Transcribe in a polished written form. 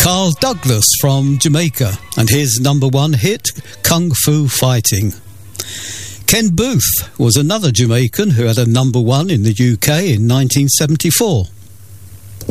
Carl Douglas from Jamaica and his number one hit, Kung Fu Fighting. Ken Booth was another Jamaican who had a number one in the UK in 1974.